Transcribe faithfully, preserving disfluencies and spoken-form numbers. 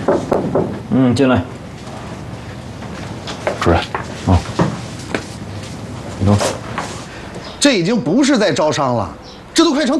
嗯，进来。 主任， 哦，李东， 这已经不是在招商了，这都快成